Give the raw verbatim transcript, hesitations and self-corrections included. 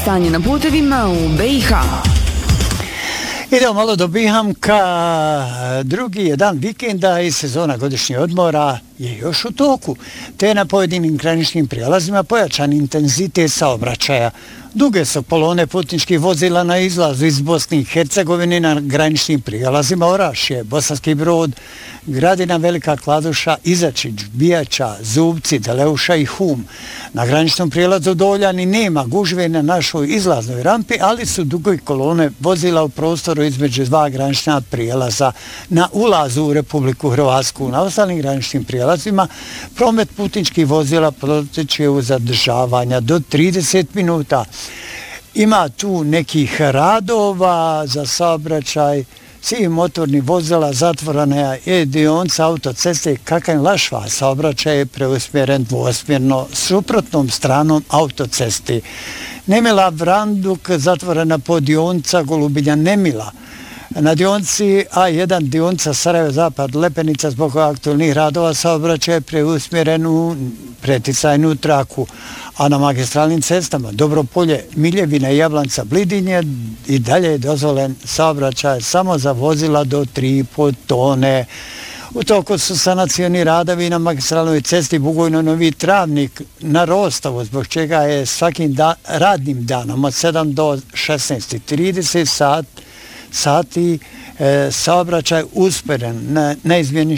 stanje na putevima u B i H. Idemo malo do Bihamka, drugi je dan vikenda i sezona godišnjeg odmora je još u toku, te na pojedinim graničnim prijelazima pojačan intenzitet saobraćaja. Duge su kolone putničkih vozila na izlazu iz Bosne i Hercegovine na graničnim prijelazima Orašje, Bosanski Brod, Gradina, Velika Kladuša, Izačić, Bijača, Zubci, Deleuša i Hum. Na graničnom prijelazu Doljani nema gužve na našoj izlaznoj rampi, ali su duge kolone vozila u prostoru između dva granična prijelaza na ulazu u Republiku Hrvatsku. Na ostalim graničnim prijelazima promet putničkih vozila protiče u zadržavanja do trideset minuta. Ima tu nekih radova za saobraćaj, svih motornih vozila, zatvorena je dionica autoceste Kakanj-Lašva, saobraćaj je preusmjeren dvosmjerno suprotnom stranom autocesti. Nemila-Vranduk, zatvorena po dionica Golubilja-Nemila. Na dionici A jedan dionica Sarajevo-Zapad Lepenica zbog aktualnih radova saobraćaj je preusmjeren u preticajnu traku, a na magistralnim cestama Dobropolje, Miljevina i Jablanca Blidinje i dalje je dozvolen saobraćaj samo za vozila do tri i po tone. U toku su sanacioni radovi na magistralnoj cesti Bugojno-Novi Travnik na Rostavu, zbog čega je svakim da, radnim danom od sedam do šesnaest i trideset sat, sati e, saobraćaj usperen na neizmjerni